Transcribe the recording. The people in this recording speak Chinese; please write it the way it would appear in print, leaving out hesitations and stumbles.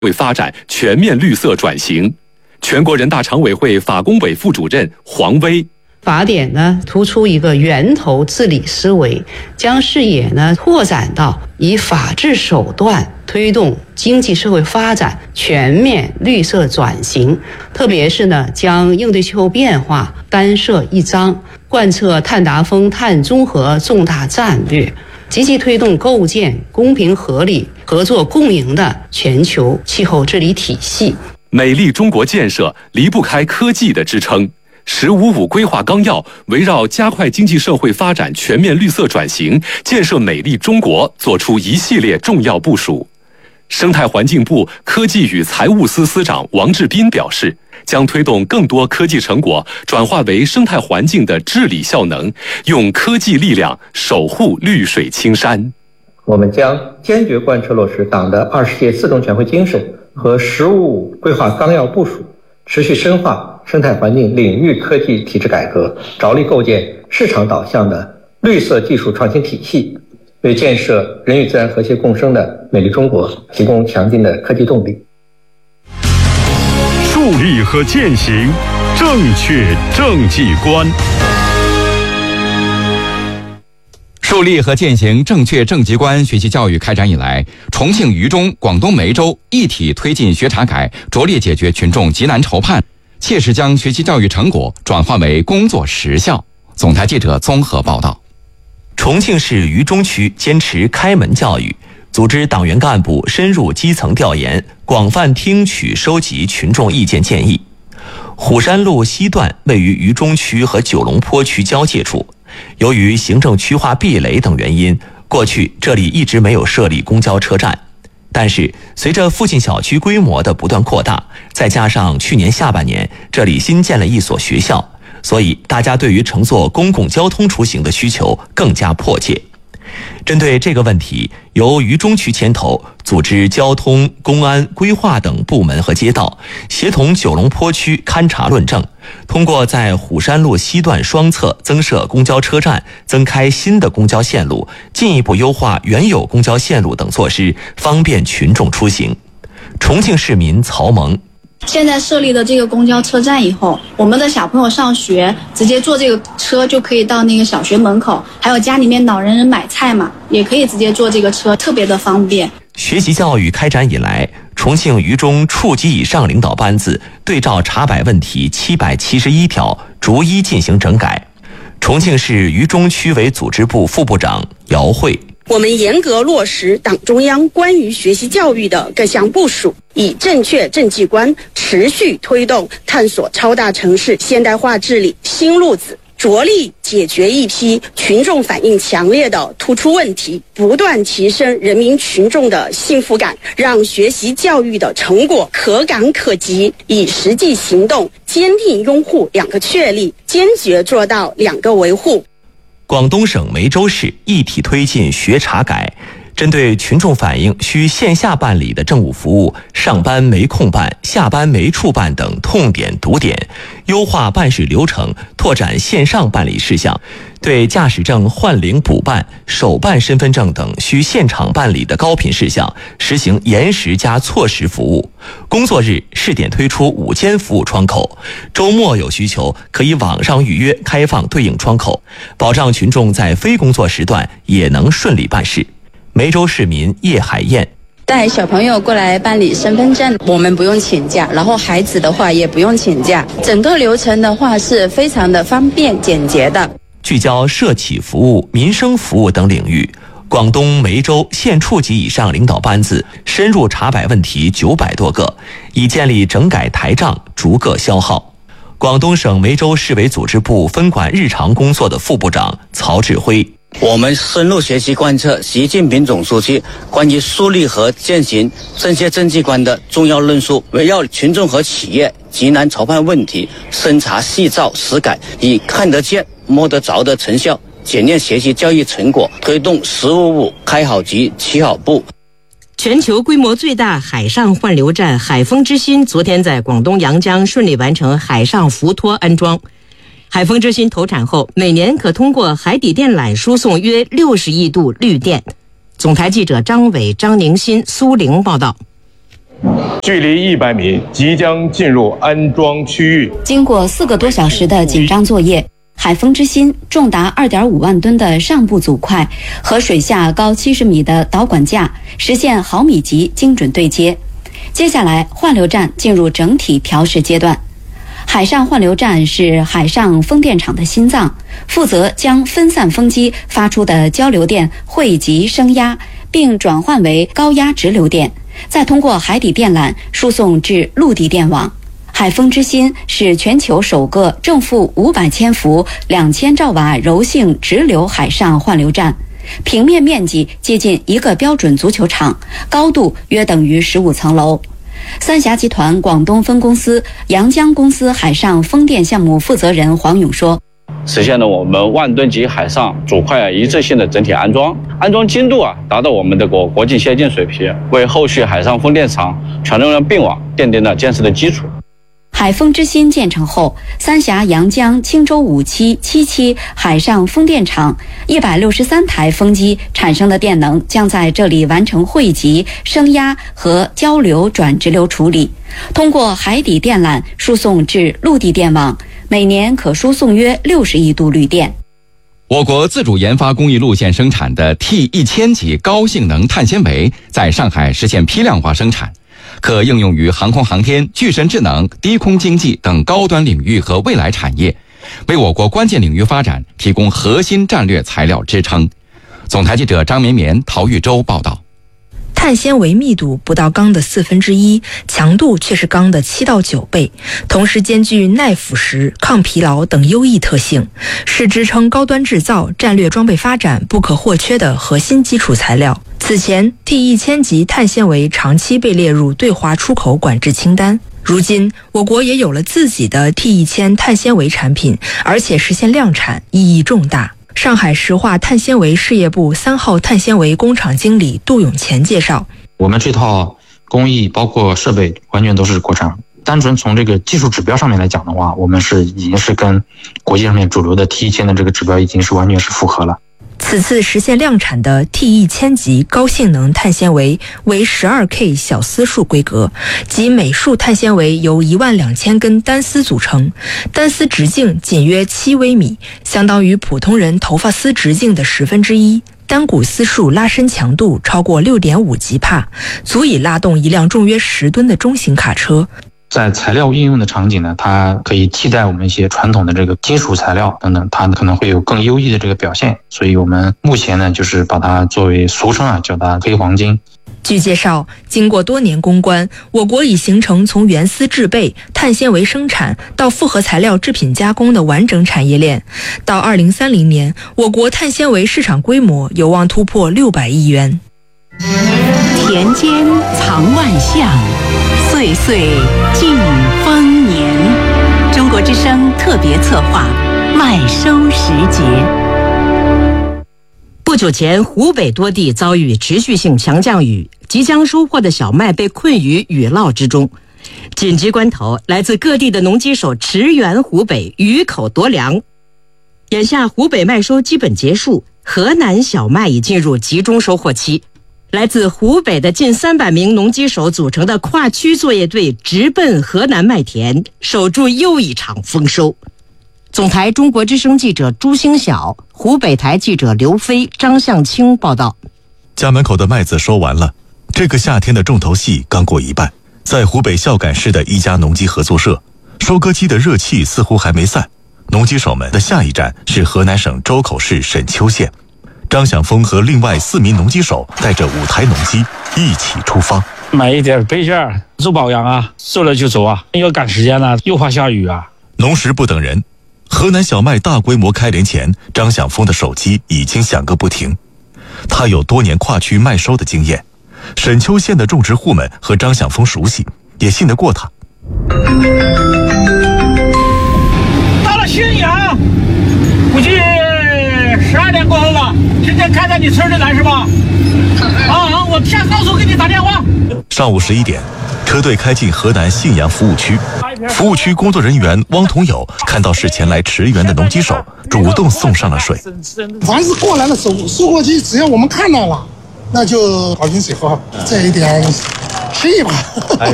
为发展全面绿色转型。全国人大常委会法工委副主任黄威。 法典呢突出一个源头治理思维，将视野呢拓展到以法治手段推动经济社会发展全面绿色转型，特别是呢将应对气候变化单设一章，贯彻碳达峰、碳中和重大战略，积极推动构建公平合理、合作共赢的全球气候治理体系。 美丽中国建设离不开科技的支撑。“15+5”规划纲要围绕加快经济社会发展全面绿色转型、建设美丽中国作出一系列重要部署。生态环境部科技与财务司司长王志斌表示，将推动更多科技成果转化为生态环境的治理效能，用科技力量守护绿水青山。 我们将坚决贯彻落实党的20届四中全会精神和“15+5”规划纲要部署，持续深化生态环境领域科技体制改革，着力构建市场导向的绿色技术创新体系，为建设人与自然和谐共生的美丽中国提供强劲的科技动力。 树立和践行正确政绩观。 树立和践行正确政绩观学习教育开展以来，重庆渝中、广东梅州一体推进学查改，着力解决群众急难愁盼，切实将学习教育成果转化为工作实效。总台记者综合报道。 重庆市渝中区坚持开门教育，组织党员干部深入基层调研，广泛听取收集群众意见建议。虎山路西段位于渝中区和九龙坡区交界处，由于行政区划壁垒等原因，过去这里一直没有设立公交车站。但是随着附近小区规模的不断扩大，再加上去年下半年这里新建了一所学校，所以大家对于乘坐公共交通出行的需求更加迫切。针对这个问题，由渝中区牵头，组织交通、公安、规划等部门和街道，协同九龙坡区勘察论证，通过在虎山路西段双侧增设公交车站、增开新的公交线路，进一步优化原有公交线路等措施，方便群众出行。重庆市民曹萌。 现在设立的这个公交车站以后，我们的小朋友上学直接坐这个车就可以到那个小学门口，还有家里面老人买菜嘛，也可以直接坐这个车，特别的方便。 学习教育开展以来，重庆渝中处级以上领导班子对照查摆问题771条，逐一进行整改。重庆市渝中区委组织部副部长姚慧。 我们严格落实党中央关于学习教育的各项部署，以正确政绩观持续推动探索超大城市现代化治理新路子，着力解决一批群众反映强烈的突出问题，不断提升人民群众的幸福感，让学习教育的成果可感可及，以实际行动坚定拥护2个确立，坚决做到2个维护。 广东省梅州市一体推进学查改，针对群众反映需线下办理的政务服务，上班没空办、下班没处办等痛点堵点，优化办事流程，拓展线上办理事项，对驾驶证换领补办、手办身份证等需现场办理的高频事项，实行延时加错时服务。工作日试点推出5间服务窗口，周末有需求可以网上预约，开放对应窗口，保障群众在非工作时段也能顺利办事。梅州市民叶海燕。 带小朋友过来办理身份证，我们不用请假，然后孩子的话也不用请假，整个流程的话是非常的方便简洁的。 聚焦社企服务、民生服务等领域，广东梅州县处级以上领导班子深入查摆问题900多个，已建立整改台账，逐个消耗。广东省梅州市委组织部分管日常工作的副部长曹志辉。 我们深入学习贯彻习近平总书记关于树立和践行正确政绩观的重要论述，围绕群众和企业急难愁盼问题，深查细造实改，以看得见摸得着的成效检验学习教育成果，推动“15+5”开好局、起好步。 全球规模最大海上换流站海丰之心昨天在广东阳江顺利完成海上浮托安装。海丰之心投产后，每年可通过海底电缆输送约60亿度绿电。总台记者张伟、张宁新、苏玲报道。 距离100米，即将进入安装区域。 经过4个多小时的紧张作业，海丰之心重达2.5万吨的上部组块和水下高70米的导管架实现毫米级精准对接。接下来，换流站进入整体调试阶段。海上换流站是海上风电场的心脏，负责将分散风机发出的交流电汇集升压，并转换为高压直流电，再通过海底电缆输送至陆地电网。海丰之心是全球首个正负500千伏、2000兆瓦柔性直流海上换流站，平面面积接近一个标准足球场，高度约等于15层楼。三峡集团广东分公司阳江公司海上风电项目负责人黄勇说， 实现了我们万吨级海上组块一致性的整体安装，安装精度达到我们的国际先进水平，为后续海上风电场全能源并网奠定了建设的基础。 海丰之心建成后，三峡、阳江、青州5期、7期海上风电场163台风机产生的电能将在这里完成汇集、升压和交流转直流处理，通过海底电缆输送至陆地电网，每年可输送约60亿度绿电。 我国自主研发工艺路线生产的 T1000 级高性能碳纤维在上海实现批量化生产，可应用于航空航天、具身智能、低空经济等高端领域和未来产业，为我国关键领域发展提供核心战略材料支撑。总台记者张绵绵、陶玉洲报道。 碳纤维密度不到钢的1/4，强度却是钢的7到9倍，同时兼具耐腐蚀、抗疲劳等优异特性，是支撑高端制造、战略装备发展不可或缺的核心基础材料。此前 T1000 级碳纤维长期被列入对华出口管制清单，如今我国也有了自己的 T1000 碳纤维产品，而且实现量产，意义重大。上海石化碳纤维事业部3号碳纤维工厂经理杜永乾介绍， 我们这套工艺包括设备完全都是国产，单纯从这个技术指标上面来讲的话，我们已经是跟国际上面主流的 T1000 的这个指标已经是完全是符合了。 此次实现量产的 T1000 级高性能碳纤维为 12K 小丝束规格，即每束碳纤维由12000根单丝组成，单丝直径仅约7微米，相当于普通人头发丝直径的1/10。单股丝束拉伸强度超过6.5吉帕，足以拉动一辆重约10吨的中型卡车。 在材料应用的场景呢，它可以替代我们一些传统的这个金属材料等等，它可能会有更优异的这个表现。所以我们目前呢，就是把它作为俗称叫它黑黄金。 据介绍，经过多年攻关，我国已形成从原丝制备、碳纤维生产到复合材料制品加工的完整产业链。到2030年，我国碳纤维市场规模有望突破600亿元。 田间藏万象，岁岁尽丰年。中国之声特别策划麦收时节。 不久前，湖北多地遭遇持续性强降雨，即将收获的小麦被困于雨涝之中。紧急关头，来自各地的农机手驰援湖北，雨口夺粮。眼下湖北麦收基本结束，河南小麦已进入集中收获期。来自湖北的近300名农机手组成的跨区作业队直奔河南麦田，守住又一场丰收。总台中国之声记者朱星晓，湖北台记者刘飞、张向清报道。 家门口的麦子收完了，这个夏天的重头戏刚过一半。在湖北孝感市的一家农机合作社，收割机的热气似乎还没散，农机手们的下一站是河南省周口市沈丘县。张晓峰和另外4名农机手带着5台农机一起出发， 买一点备件做保养啊，做了就走啊，要赶时间了，又怕下雨啊。 农时不等人，河南小麦大规模开镰前，张晓峰的手机已经响个不停。他有多年跨区麦收的经验，沈丘县的种植户们和张晓峰熟悉，也信得过他。 到了新阳，估计12点过后吧。今天开在你村里来是吧？我下高速给你打电话。 上午11点，车队开进河南信阳服务区。服务区工作人员汪同友看到是前来驰援的农机手，主动送上了水。 凡是过来的收获机，只要我们看到了，那就好饮水喝。这一点吃一把。